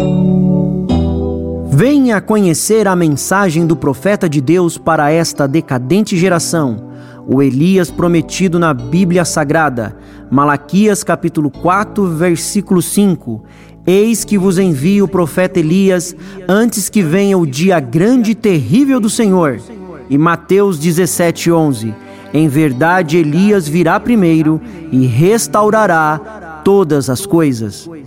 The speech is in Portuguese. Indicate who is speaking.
Speaker 1: Venha conhecer a mensagem do profeta de Deus para esta decadente geração, o Elias prometido na Bíblia Sagrada, Malaquias capítulo 4, versículo 5. Eis que vos envio o profeta Elias antes que venha o dia grande e terrível do Senhor. E Mateus 17, 11. Em verdade, Elias virá primeiro e restaurará todas as coisas.